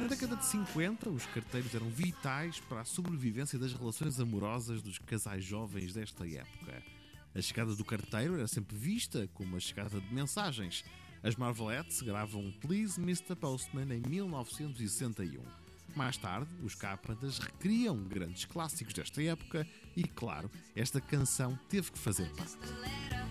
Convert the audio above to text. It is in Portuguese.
Na década de 50, os carteiros eram vitais para a sobrevivência das relações amorosas dos casais jovens desta época. A chegada do carteiro era sempre vista como a chegada de mensagens. As Marvelettes gravam Please Mr. Postman em 1961. Mais tarde, os Carpenters recriam grandes clássicos desta época e, claro, esta canção teve que fazer parte.